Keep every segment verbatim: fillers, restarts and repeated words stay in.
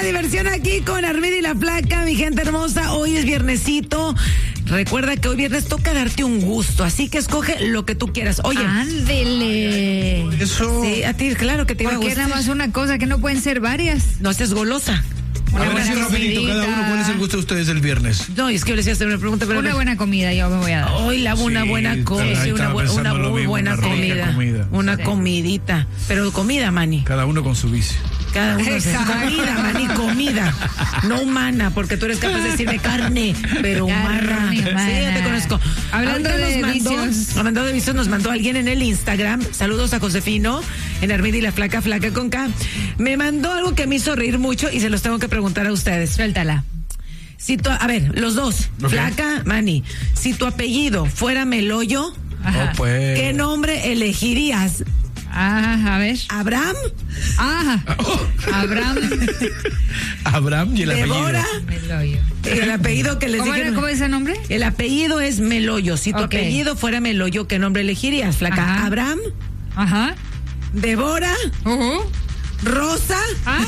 diversión aquí con Armida y la Flaca, mi gente hermosa. Hoy es viernesito. Recuerda que hoy viernes toca darte un gusto, así que escoge lo que tú quieras. Oye, ándele. Eso. Sí, a ti, claro que te iba a Porque gustar. nada más una cosa, que no pueden ser varias. No seas golosa. A ver, buena así rapidito, comidita. cada uno, ¿cuál es el gusto de ustedes del viernes? No, es que yo les iba a hacer una pregunta, pero Una buena comida, yo me voy a dar. hoy la una Sí, buena cosa, ahí sí, una, estaba bu- una pensando lo muy mismo, buena una rica comida, comida. una Sí. comidita, pero comida, Manny. Cada uno con su vicio. Cada uno se Exacto. comida, Manny, comida, no humana, porque tú eres capaz de decirme carne, pero humana. Carne Sí, humana. ya te conozco. Hablando Ahorita de nos mandó, vicios. hablando de vicios, nos mandó alguien en el Instagram. Saludos a Josefino, en Armida y la Flaca, Flaca con K. Me mandó algo que me hizo reír mucho y se los tengo que preguntar a ustedes. Suéltala. Si tu, a ver, los dos, Ok. Flaca, Manny, si tu apellido fuera Meloyo, Ajá. Oh, pues. ¿qué nombre elegirías? Ah, a ver. ¿Abraham? Ah, Abraham Abraham y el ¿Débora? apellido. Meloyo. El apellido que les ¿Cómo, dije. era, ¿Cómo es ese nombre? El apellido es Meloyo. Si tu Ok. apellido fuera Meloyo, ¿qué nombre elegirías, Flaca? Ajá. ¿Abraham? Ajá. ¿Débora? Uh-huh. ¿Rosa? Ah.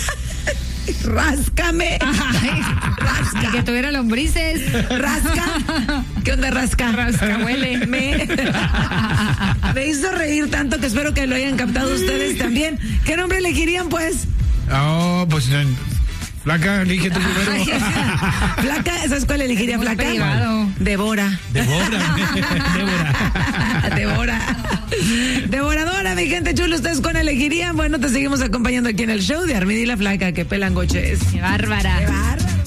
Ráscame. Ay, y que tuviera lombrices. ¿Rasca? ¿Qué onda, Rasca? Rasca, huele. Me... Me hizo reír tanto que espero que lo hayan captado ustedes también. ¿Qué nombre elegirían, pues? Oh, pues. eh, Flaca, elige tú primero. Flaca, ¿sabes cuál elegiría, Muy Flaca? privado. Débora. Devora. Débora. Débora. Devoradora, mi gente chula, ¿ustedes cuál elegirían? Bueno, te seguimos acompañando aquí en el show de Armida y la Flaca, que pelangoche es. Qué bárbara. Qué bárbara.